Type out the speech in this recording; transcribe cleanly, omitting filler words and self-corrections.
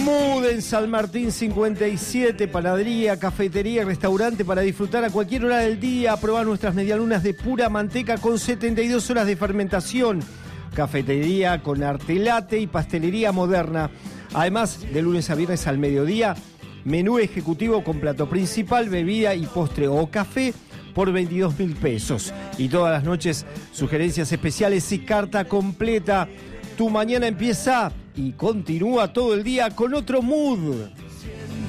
Mood en San Martín 57, panadería, cafetería, restaurante para disfrutar a cualquier hora del día. Probar nuestras medialunas de pura manteca con 72 horas de fermentación. Cafetería con arte latte y pastelería moderna. Además, de lunes a viernes al mediodía, menú ejecutivo con plato principal, bebida y postre o café por 22.000 pesos. Y todas las noches, sugerencias especiales y carta completa. Tu mañana empieza y continúa todo el día con otro Mood.